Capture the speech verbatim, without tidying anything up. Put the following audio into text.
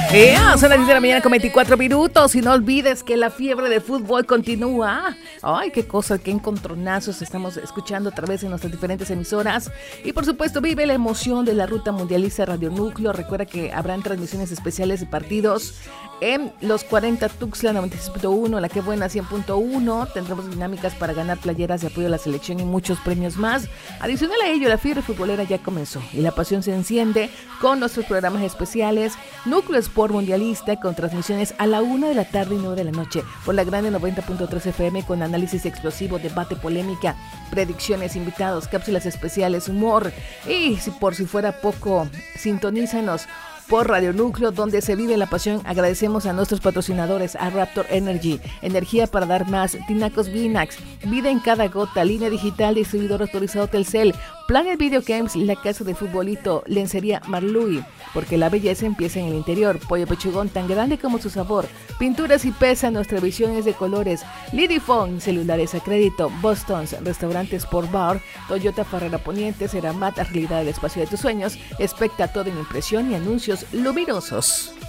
Eh, son las diez de la mañana con veinticuatro minutos y no olvides que la fiebre de fútbol continúa. Ay, qué cosa, qué encontronazos estamos escuchando a través de nuestras diferentes emisoras. Y por supuesto vive la emoción de la ruta mundialista Radio Núcleo. Recuerda que habrán transmisiones especiales de partidos en los cuarenta Tuxtla noventa y seis punto uno, La Que Buena cien punto uno. Tendremos dinámicas para ganar playeras de apoyo a la selección y muchos premios más. Adicional a ello, la fiebre futbolera ya comenzó y la pasión se enciende con nuestros programas especiales. Núcleo Sport Mundialista con transmisiones a la una de la tarde y nueve de la noche por la grande noventa punto tres F M con análisis explosivo, debate, polémica, predicciones, invitados, cápsulas especiales, humor. Y si por si fuera poco, sintonízanos por Radio Núcleo, donde se vive la pasión. Agradecemos a nuestros patrocinadores, a Raptor Energy, energía para dar más, Tinacos Vinax, vida en cada gota, línea digital, distribuidor autorizado Telcel, Planet Video Games, la casa de futbolito, lencería Marlui, porque la belleza empieza en el interior, pollo pechugón tan grande como su sabor, pinturas y pesa, nuestra visión es de colores, Lidifone, celulares a crédito, Boston's, restaurantes por bar, Toyota Farrera Poniente, Ceramat, realidad del espacio de tus sueños, expecta todo en impresión y anuncios luminosos.